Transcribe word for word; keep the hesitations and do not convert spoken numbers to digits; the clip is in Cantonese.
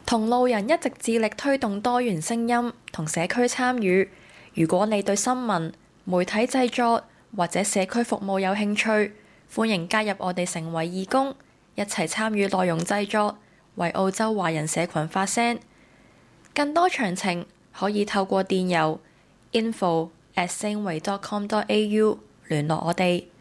同路人一直致力推動多元聲音同社區參與。如果你對新聞、媒體製作或者社區服務有興趣，歡迎加入我哋成為義工，一齊參與內容製作，為澳洲華人社群發聲。更多詳情可以透過電郵 info at singway dot com dot a u 聯絡我哋。